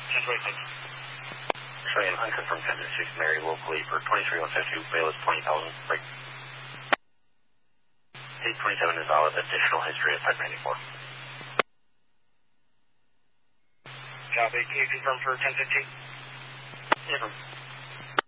Showing an unconfirmed 10-6 Mary locally for 23152, bail is 20,000. Break. 827 is valid. Additional history at 594. Job 8, can you confirm for 1015? Yeah,